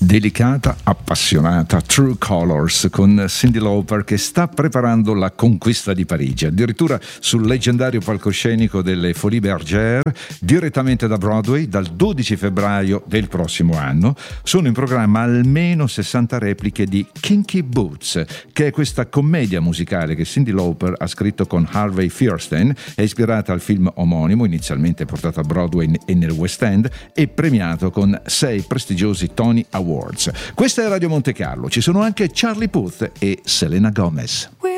Delicata, appassionata, True Colors con Cyndi Lauper che sta preparando la conquista di Parigi, addirittura sul leggendario palcoscenico delle Folies Bergère, direttamente da Broadway dal 12 febbraio del prossimo anno. Sono in programma almeno 60 repliche di Kinky Boots, che è questa commedia musicale che Cyndi Lauper ha scritto con Harvey Fierstein, è ispirata al film omonimo, inizialmente portato a Broadway e nel West End e premiato con 6 prestigiosi Tony Awards. Questa è Radio Monte Carlo, ci sono anche Charlie Puth e Selena Gomez.